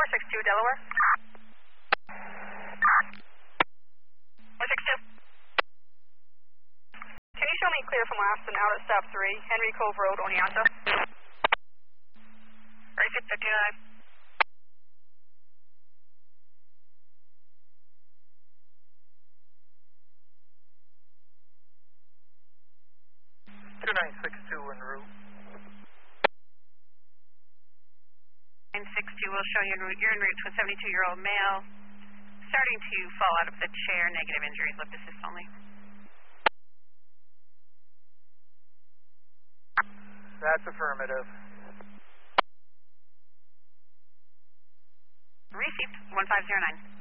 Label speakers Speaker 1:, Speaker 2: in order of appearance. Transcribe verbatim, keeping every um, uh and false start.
Speaker 1: four six two, Delaware. four six two. Can you show me clear from Aston out at stop three, Henry Cove Road, Oneonta? thirty-six fifty-nine.
Speaker 2: two nine six two en route.
Speaker 1: nine six two will show you en route. You're en route to a seventy-two-year-old male. Starting to fall out of the chair, negative injuries, lip assist only.
Speaker 2: That's affirmative.
Speaker 1: Received, one five zero nine.